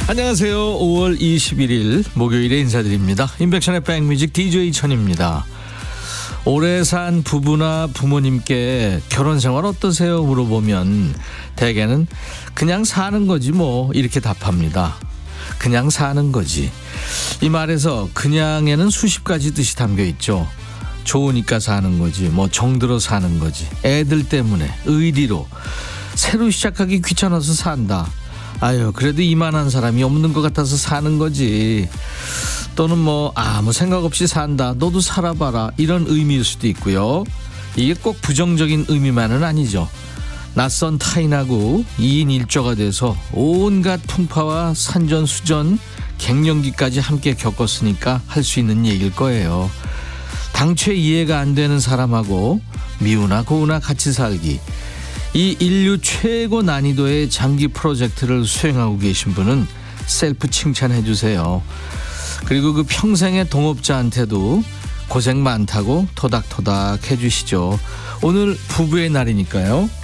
안녕하세요. 5월 21일 목요일에 인사드립니다. 인백션의 백뮤직 DJ 천입니다. 오래 산 부부나 부모님께 결혼 생활 어떠세요? 물어보면 대개는 그냥 사는 거지 뭐 이렇게 답합니다. 그냥 사는 거지. 이 말에서 그냥에는 수십 가지 뜻이 담겨 있죠. 좋으니까 사는 거지, 뭐 정들어 사는 거지, 애들 때문에, 의리로, 새로 시작하기 귀찮아서 산다. 아유, 그래도 이만한 사람이 없는 것 같아서 사는 거지. 또는 뭐 아무 생각 없이 산다, 너도 살아봐라, 이런 의미일 수도 있고요. 이게 꼭 부정적인 의미만은 아니죠. 낯선 타인하고 2인 1조가 돼서 온갖 풍파와 산전수전, 갱년기까지 함께 겪었으니까 할 수 있는 얘기일 거예요. 당최 이해가 안 되는 사람하고 미우나 고우나 같이 살기, 이 인류 최고 난이도의 장기 프로젝트를 수행하고 계신 분은 셀프 칭찬해 주세요. 그리고 그 평생의 동업자한테도 고생 많다고 토닥토닥 해주시죠. 오늘 부부의 날이니까요.